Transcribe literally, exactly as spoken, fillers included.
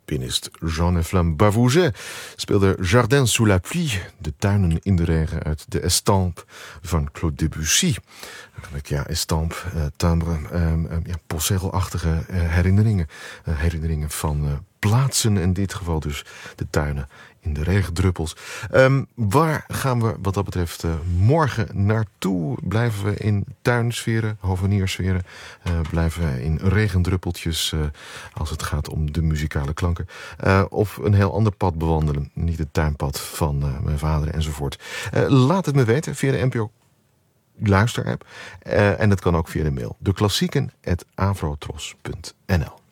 Pianist Jean-Eflamme Bavouzet speelde Jardin sous la pluie, de tuinen in de regen, uit de Estampes van Claude Debussy. Eigenlijk, ja, Estampes, uh, timbre, um, um, ja, postzegelachtige uh, herinneringen. Uh, herinneringen van uh, plaatsen, in dit geval dus de tuinen in de regendruppels. Um, waar gaan we wat dat betreft uh, morgen naartoe? Blijven we in tuinsferen, hoveniersferen? Uh, blijven we in regendruppeltjes uh, als het gaat om de muzikale klanken? Uh, of een heel ander pad bewandelen? Niet het tuinpad van uh, mijn vader enzovoort. Uh, laat het me weten via de N P O luisterapp. Uh, en dat kan ook via de mail. De klassieken at avrotros punt n l